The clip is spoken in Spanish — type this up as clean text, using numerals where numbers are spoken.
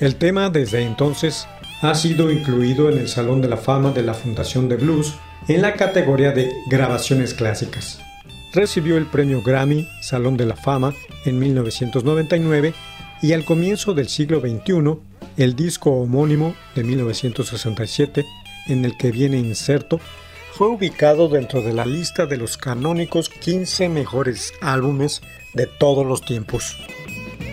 El tema desde entonces ha sido incluido en el Salón de la Fama de la Fundación de Blues en la categoría de grabaciones clásicas. Recibió el premio Grammy Salón de la Fama en 1999 y al comienzo del siglo XXI, el disco homónimo de 1967, en el que viene inserto, fue ubicado dentro de la lista de los canónicos 15 mejores álbumes de todos los tiempos.